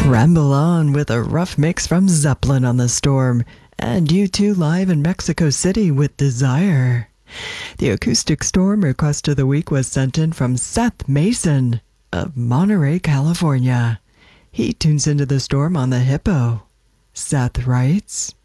Ramble on with a rough mix from Zeppelin on The Storm, and U2 live in Mexico City with Desire. The acoustic storm request of the week was sent in from Seth Mason of Monterey, California. He tunes into the storm on the Hippo. Seth writes,